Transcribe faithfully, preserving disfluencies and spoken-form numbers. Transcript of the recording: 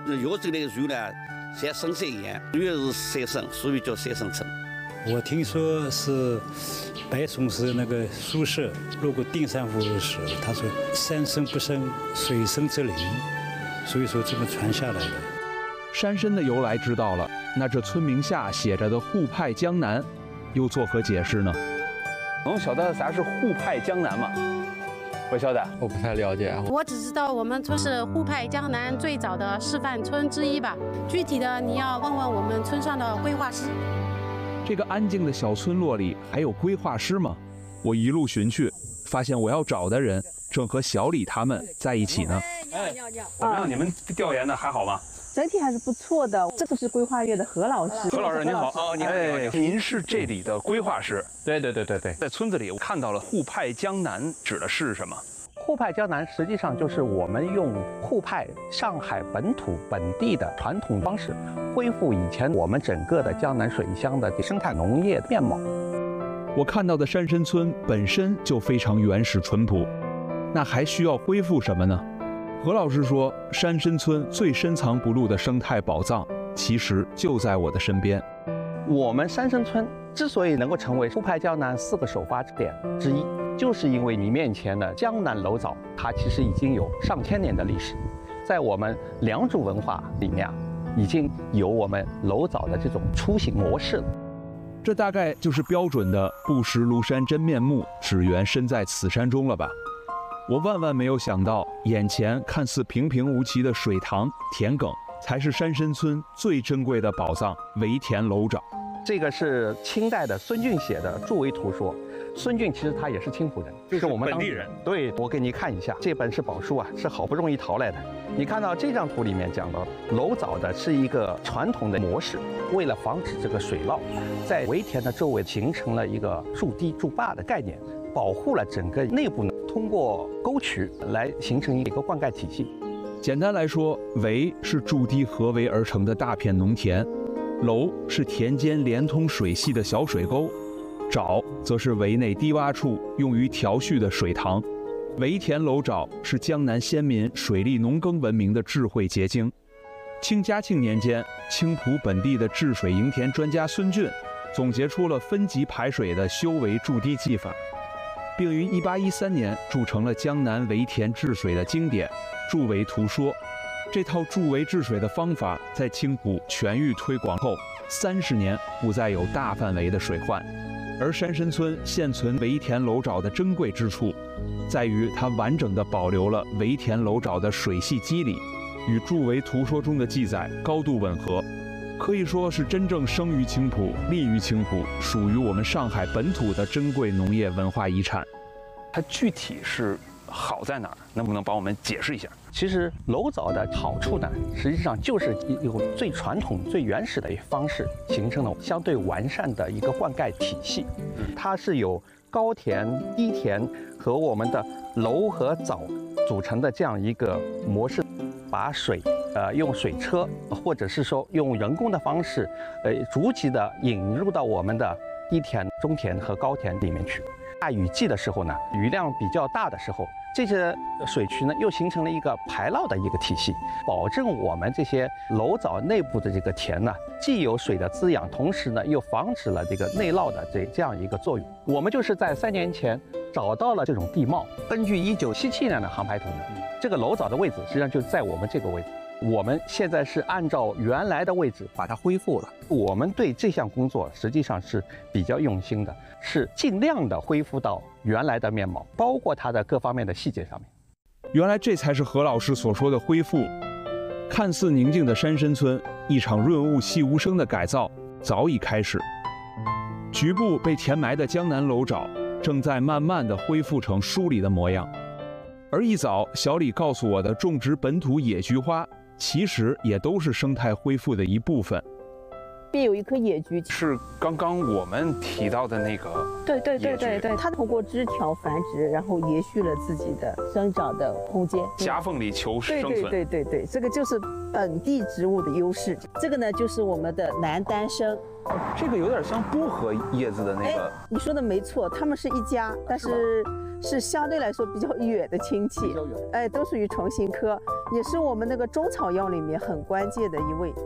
药这类肉呢，像生山一样，主要是山参，所以叫山参村。 我听说是白宋时那个苏轼路过定山湖的时候，他说山深不胜，水深则灵，所以说这么传下来的。 山参的由来知道了，那这村名下写着的沪派江南，又作何解释呢？能晓得啥是沪派江南吗？不晓得， 我不太了解。 我只知道我们村是沪派江南最早的示范村之一吧，具体的你要问问我们村上的规划师。 这个安静的小村落里还有规划师吗？我一路寻去，发现我要找的人正和小李他们在一起呢。 哎， 怎么样？你们调研的还好吗？ 整体还是不错的。这个是规划院的何老师。 何老师您好，哦，您好，哎，您是这里的规划师？ 对对对对对， 在村子里我看到了沪派江南，指的是什么？ 沪派江南实际上就是我们用沪派上海本土本地的传统方式，恢复以前我们整个的江南水乡的生态农业面貌。 我看到的山参村本身就非常原始淳朴，那还需要恢复什么呢？何老师说，山参村最深藏不露的生态宝藏，其实就在我的身边。 我们山参村之所以能够成为沪派江南四个首发点之一，就是因为你面前的江南醪糟，它其实已经有上千年的历史。在我们良渚文化里面啊，已经有我们醪糟的这种出行模式了。 这大概就是标准的不识庐山真面目，只缘身在此山中了吧？我万万没有想到，眼前看似平平无奇的水塘、田埂，才是山参村最珍贵的宝藏——围田醪沼。 这个是清代的孙俊写的《著为图说》。孙俊其实他也是青浦人， 就是我们本地人。 对，我给你看一下，这本是宝书啊，是好不容易淘来的。你看到这张图里面讲到，醪糟的是一个传统的模式，为了防止这个水涝，在围田的周围形成了一个筑堤筑坝的概念，保护了整个内部呢，通过沟渠来形成一个灌溉体系。 简单来说，围是筑堤合围而成的大片农田，醪是田间连通水系的小水沟，沼则是围内低洼处用于调蓄的水塘。围田醪沼是江南先民水利农耕文明的智慧结晶。清嘉庆年间，青浦本地的治水营田专家孙俊总结出了分级排水的修围筑堤技法，并于一八一三年铸成了江南围田治水的经典《筑围图说》。这套筑围治水的方法在青浦全域推广后，三十年不再有大范围的水患。而山参村现存围田醪沼的珍贵之处，在于它完整地保留了围田醪沼的水系机理，与《筑围图说》中的记载高度吻合，可以说是真正生于青浦、立于青浦，属于我们上海本土的珍贵农业文化遗产。它具体是好在哪儿？能不能帮我们解释一下？ 其实醪糟的好处呢，实际上就是用最传统、最原始的方式形成了相对完善的一个灌溉体系。它是由高田、低田和我们的醪和藻组成的这样一个模式，把水呃用水车或者是说用人工的方式，呃逐级的引入到我们的低田、中田和高田里面去。大雨季的时候呢，雨量比较大的时候，这些水渠呢又形成了一个排涝的一个体系，保证我们这些醪藻内部的这个田呢，既有水的滋养，同时呢又防止了这个内涝的这这样一个作用。我们就是在三年前找到了这种地貌，根据一九七七年的航拍图呢，这个醪藻的位置实际上就在我们这个位置。我们现在是按照原来的位置把它恢复了。我们对这项工作实际上是比较用心的，是尽量的恢复到原来的面貌，包括它的各方面的细节上面。 原来这才是何老师所说的恢复。看似宁静的山参村，一场润物细无声的改造早已开始。局部被填埋的江南醪沼，正在慢慢的恢复成书里的模样。而一早，小李告诉我的种植本土野菊花，其实也都是生态恢复的一部分。 边有一棵野菊， 是刚刚我们提到的那个。 对对对对对，它通过枝条繁殖，然后延续了自己的生长的空间， 夹缝里求生存。 对对对对对，这个就是本地植物的优势。这个呢，就是我们的南丹参。 这个有点像薄荷叶子的那个。 哎，你说的没错，它们是一家，但是是相对来说比较远的亲戚。哎，都属于唇形科，也是我们那个中草药里面很关键的一味。